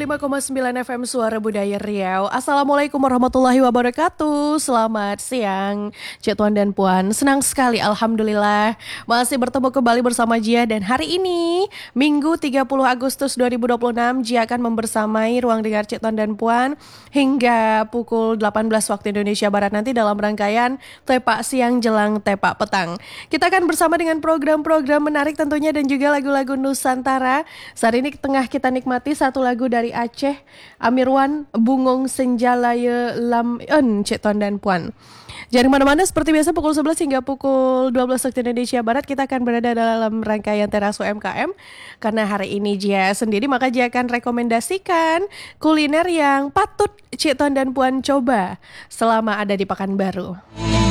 105,9 FM Suara Budaya Riau. Assalamualaikum warahmatullahi wabarakatuh. Selamat siang Cik Tuan dan Puan. Senang sekali alhamdulillah masih bertemu kembali bersama Jia. Dan hari ini Minggu 30 Agustus 2026 Jia akan membersamai ruang dengar Cik Tuan dan Puan hingga pukul 18 waktu Indonesia Barat nanti dalam rangkaian Tepak Siang Jelang Tepak Petang. Kita akan bersama dengan program-program menarik tentunya dan juga lagu-lagu Nusantara. Saat ini tengah kita nikmati satu lagu dari Aceh, Amirwan, Bungong Senjalaya Lam Cik Tuan dan Puan. Jangan mana-mana, seperti biasa pukul 11 hingga pukul 12 waktu Indonesia Barat kita akan berada dalam rangkaian Teras UMKM. Karena hari ini Jia sendiri, maka Jia akan rekomendasikan kuliner yang patut Cik Tuan dan Puan coba selama ada di Pekanbaru.